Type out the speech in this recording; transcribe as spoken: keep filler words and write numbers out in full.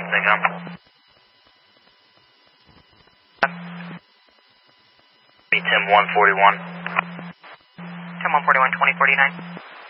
Take on. Tim one forty-one. Tim one forty-one, twenty forty-nine.